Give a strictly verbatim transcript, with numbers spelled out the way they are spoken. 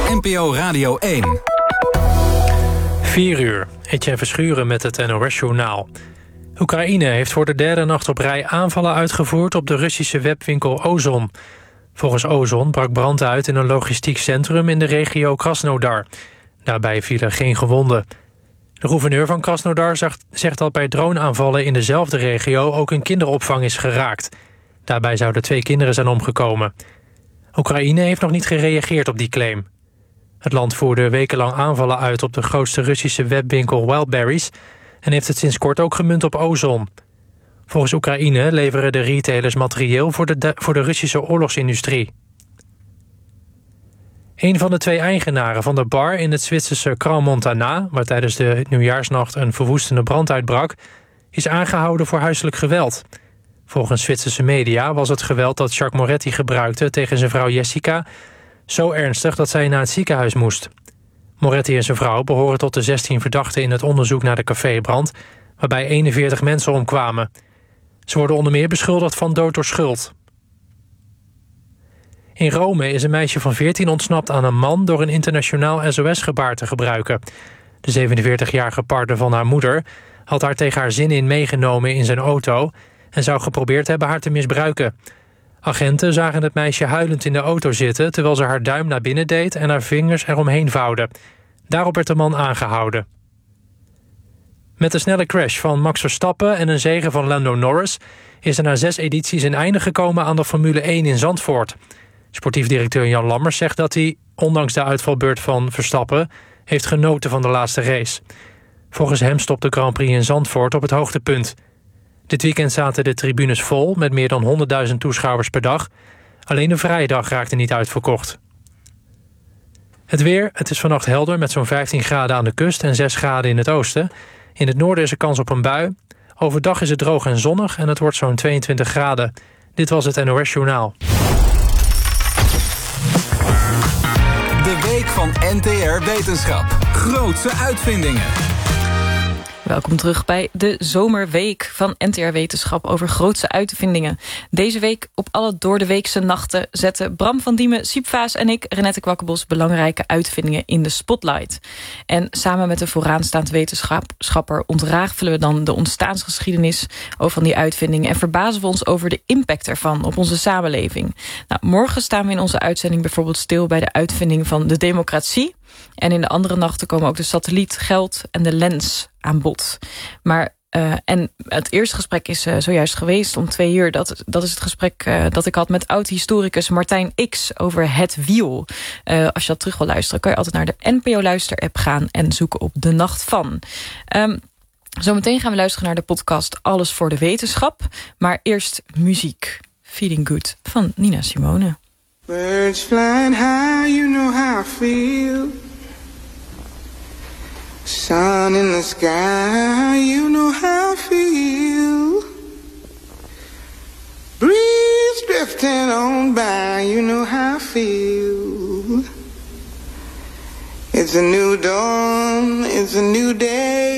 N P O Radio één. vier uur. Etienne Verschuren met het N O S-journaal. Oekraïne heeft voor de derde nacht op rij aanvallen uitgevoerd op de Russische webwinkel Ozon. Volgens Ozon brak brand uit in een logistiek centrum in de regio Krasnodar. Daarbij vielen geen gewonden. De gouverneur van Krasnodar zegt dat bij droneaanvallen in dezelfde regio ook een kinderopvang is geraakt. Daarbij zouden twee kinderen zijn omgekomen. Oekraïne heeft nog niet gereageerd op die claim. Het land voerde wekenlang aanvallen uit op de grootste Russische webwinkel Wildberries en heeft het sinds kort ook gemunt op Ozon. Volgens Oekraïne leveren de retailers materieel voor de, de, voor de Russische oorlogsindustrie. Een van de twee eigenaren van de bar in het Zwitserse Crans-Montana, waar tijdens de nieuwjaarsnacht een verwoestende brand uitbrak, is aangehouden voor huiselijk geweld. Volgens Zwitserse media was het geweld dat Jacques Moretti gebruikte tegen zijn vrouw Jessica zo ernstig dat zij naar het ziekenhuis moest. Moretti en zijn vrouw behoren tot de zestien verdachten in het onderzoek naar de cafébrand, waarbij eenenveertig mensen omkwamen. Ze worden onder meer beschuldigd van dood door schuld. In Rome is een meisje van veertien ontsnapt aan een man door een internationaal S O S-gebaar te gebruiken. De zevenenveertigjarige partner van haar moeder had haar tegen haar zin in meegenomen in zijn auto en zou geprobeerd hebben haar te misbruiken. Agenten zagen het meisje huilend in de auto zitten terwijl ze haar duim naar binnen deed en haar vingers eromheen vouwde. Daarop werd de man aangehouden. Met de snelle crash van Max Verstappen en een zege van Lando Norris is er na zes edities een einde gekomen aan de Formule één in Zandvoort. Sportief directeur Jan Lammers zegt dat hij, ondanks de uitvalbeurt van Verstappen, heeft genoten van de laatste race. Volgens hem stopt de Grand Prix in Zandvoort op het hoogtepunt. Dit weekend zaten de tribunes vol met meer dan honderdduizend toeschouwers per dag. Alleen de vrijdag raakte niet uitverkocht. Het weer, het is vannacht helder met zo'n vijftien graden aan de kust en zes graden in het oosten. In het noorden is er kans op een bui. Overdag is het droog en zonnig en het wordt zo'n tweeëntwintig graden. Dit was het N O S-journaal. De week van N T R Wetenschap. Grootse uitvindingen. Welkom terug bij de Zomerweek van N T R Wetenschap over grootse uitvindingen. Deze week op alle doordeweekse nachten zetten Bram van Diemen, Siep Vaas en ik, Renette Kwakkenbos, belangrijke uitvindingen in de spotlight. En samen met een vooraanstaand wetenschapper ontrafelen we dan de ontstaansgeschiedenis van die uitvindingen en verbazen we ons over de impact ervan op onze samenleving. Nou, morgen staan we in onze uitzending bijvoorbeeld stil bij de uitvinding van de democratie. En in de andere nachten komen ook de satelliet, geld en de lens aan bod. Maar uh, en het eerste gesprek is uh, zojuist geweest om twee uur. Dat, dat is het gesprek uh, dat ik had met oud-historicus Martijn X over het wiel. Uh, als je dat terug wil luisteren, kan je altijd naar de N P O Luister-app gaan en zoeken op De Nacht Van. Um, Zometeen gaan we luisteren naar de podcast Alles voor de Wetenschap. Maar eerst muziek. Feeling Good van Nina Simone. Birds flying high, you know how I feel. Sun in the sky, you know how I feel. Breeze drifting on by, you know how I feel. It's a new dawn, it's a new day.